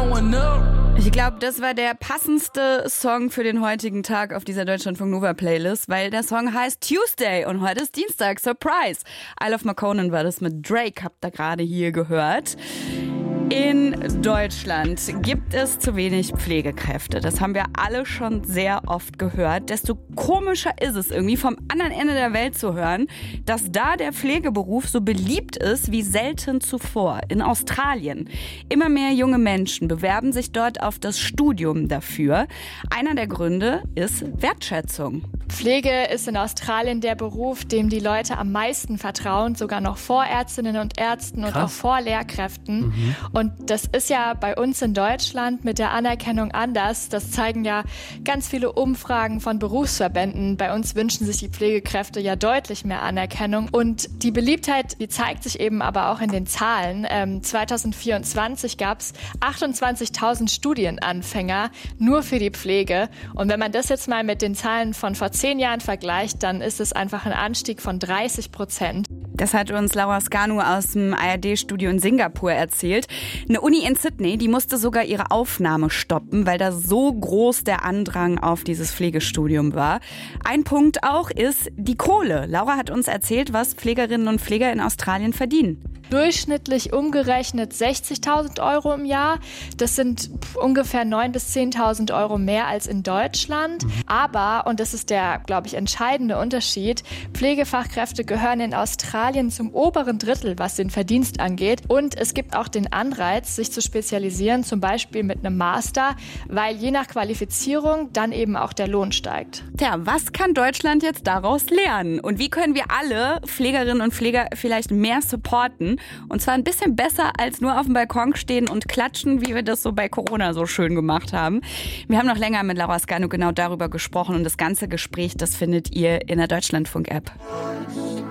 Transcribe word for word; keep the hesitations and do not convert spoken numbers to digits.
blowing up. Ich glaube, das war der passendste Song für den heutigen Tag auf dieser Deutschlandfunk Nova Playlist, weil der Song heißt Tuesday und heute ist Dienstag. Surprise! I Love McConan war das mit Drake, habt ihr gerade hier gehört. In Deutschland gibt es zu wenig Pflegekräfte. Das haben wir alle schon sehr oft gehört. Desto komischer ist es irgendwie, vom anderen Ende der Welt zu hören, dass da der Pflegeberuf so beliebt ist wie selten zuvor. In Australien. Immer mehr junge Menschen bewerben sich dort auf das Studium dafür. Einer der Gründe ist Wertschätzung. Pflege ist in Australien der Beruf, dem die Leute am meisten vertrauen, sogar noch vor Ärztinnen und Ärzten und Krass. auch vor Lehrkräften. Mhm. Und das ist ja bei uns in Deutschland mit der Anerkennung anders. Das zeigen ja ganz viele Umfragen von Berufsverbänden. Bei uns wünschen sich die Pflegekräfte ja deutlich mehr Anerkennung. Und die Beliebtheit, die zeigt sich eben aber auch in den Zahlen. Ähm, zwanzig vierundzwanzig gab es achtundzwanzigtausend Studienanfänger nur für die Pflege. Und wenn man das jetzt mal mit den Zahlen von vor zehn Jahren vergleicht, dann ist es einfach ein Anstieg von dreißig Prozent. Das hat uns Laura Scanu aus dem A R D-Studio in Singapur erzählt. Eine Uni in Sydney, die musste sogar ihre Aufnahme stoppen, weil da so groß der Andrang auf dieses Pflegestudium war. Ein Punkt auch ist die Kohle. Laura hat uns erzählt, was Pflegerinnen und Pfleger in Australien verdienen. Durchschnittlich umgerechnet sechzigtausend Euro im Jahr. Das sind ungefähr neuntausend bis zehntausend Euro mehr als in Deutschland. Aber, und das ist der, glaube ich, entscheidende Unterschied, Pflegefachkräfte gehören in Australien zum oberen Drittel, was den Verdienst angeht. Und es gibt auch den Anreiz, sich zu spezialisieren, zum Beispiel mit einem Master, weil je nach Qualifizierung dann eben auch der Lohn steigt. Tja, was kann Deutschland jetzt daraus lernen? Und wie können wir alle Pflegerinnen und Pfleger vielleicht mehr supporten? Und zwar ein bisschen besser als nur auf dem Balkon stehen und klatschen, wie wir das so bei Corona so schön gemacht haben. Wir haben noch länger mit Laura Scanu genau darüber gesprochen und das ganze Gespräch, das findet ihr in der Deutschlandfunk-App.